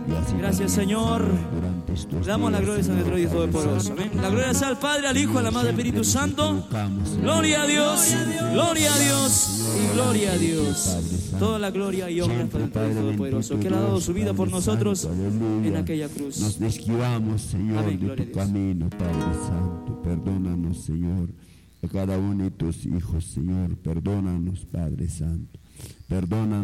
Gracias, Señor. Damos la gloria a nuestro Dios Todopoderoso. Amén. La gloria sea al Padre, al Hijo, al amado Espíritu Santo. Gloria a Dios, gloria a Dios y gloria a Dios. Toda la gloria y honra para el Padre Todopoderoso, que Él ha dado su vida por nosotros en aquella cruz. Nos descuidamos, Señor, Amén, de tu camino, Padre Santo. Perdónanos, Señor, a cada uno de tus hijos, Señor. Perdónanos, Padre Santo. Perdónanos.